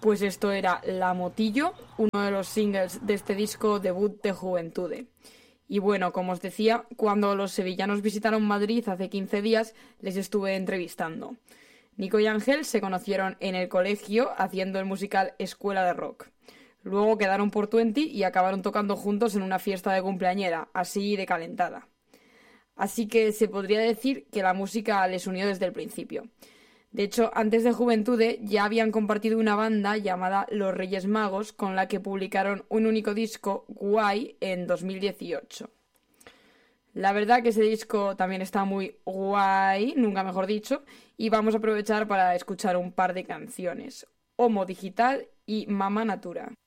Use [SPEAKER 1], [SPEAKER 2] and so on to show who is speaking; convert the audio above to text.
[SPEAKER 1] Pues esto era La Motillo, uno de los singles de este disco debut de Juventude. Y bueno, como os decía, cuando los sevillanos visitaron Madrid hace 15 días, les estuve entrevistando. Nico y Ángel se conocieron en el colegio haciendo el musical Escuela de Rock. Luego quedaron por Twenty y acabaron tocando juntos en una fiesta de cumpleañera, así de calentada. Así que se podría decir que la música les unió desde el principio. De hecho, antes de Juventude ya habían compartido una banda llamada Los Reyes Magos, con la que publicaron un único disco, Guay, en 2018. La verdad que ese disco también está muy guay, nunca mejor dicho, y vamos a aprovechar para escuchar un par de canciones, Homo Digital y Mama Natura.